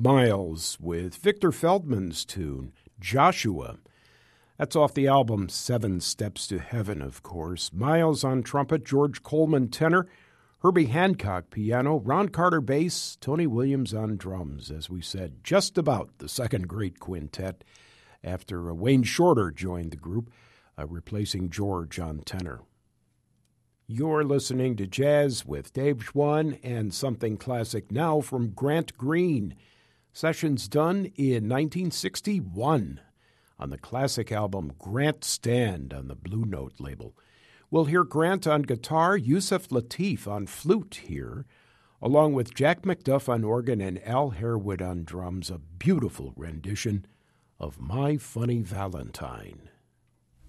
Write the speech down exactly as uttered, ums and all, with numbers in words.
Miles with Victor Feldman's tune, Joshua. That's off the album Seven Steps to Heaven, of course. Miles on trumpet, George Coleman tenor, Herbie Hancock piano, Ron Carter bass, Tony Williams on drums. As we said, just about the second great quintet after uh, Wayne Shorter joined the group, uh, replacing George on tenor. You're listening to Jazz with Dave Schwann and something classic now from Grant Green. Sessions done in nineteen sixty-one on the classic album Grant Stand on the Blue Note label. We'll hear Grant on guitar, Yusef Lateef on flute here, along with Jack McDuff on organ and Al Harewood on drums, a beautiful rendition of My Funny Valentine.